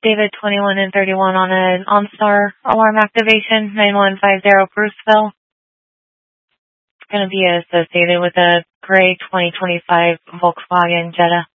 David 21 and 31 on an OnStar alarm activation, 9150 Bruceville. It's going to be associated with a gray 2025 Volkswagen Jetta.